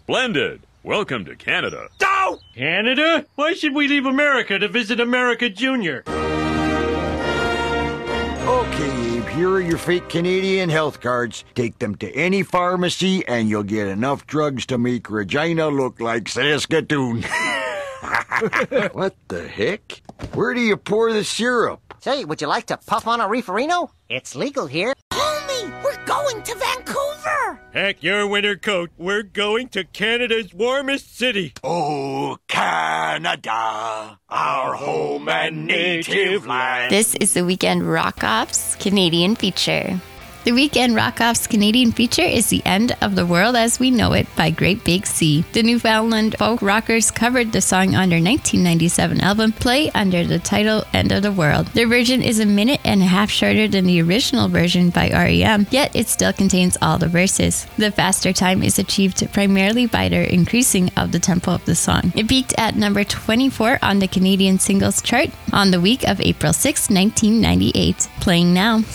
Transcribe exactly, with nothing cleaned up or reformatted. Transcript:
Splendid. Welcome to Canada. Oh! Canada? Why should we leave America to visit America Junior? Okay, Abe, here are your fake Canadian health cards. Take them to any pharmacy and you'll get enough drugs to make Regina look like Saskatoon. What the heck? Where do you pour the syrup? Say, would you like to puff on a reeferino? It's legal here. Homie, we're going to Vancouver! Heck your winter coat. We're going to Canada's warmest city. Oh, Canada, our home and native land. This is the Weekend Rock-Off's Canadian feature. The Weekend Rock-Off's Canadian feature is The End of the World as We Know It by Great Big Sea. The Newfoundland folk rockers covered the song on their nineteen ninety-seven album Play under the title End of the World. Their version is a minute and a half shorter than the original version by R E M, yet it still contains all the verses. The faster time is achieved primarily by their increasing of the tempo of the song. It peaked at number twenty-four on the Canadian singles chart on the week of April sixth, nineteen ninety-eight. Playing now.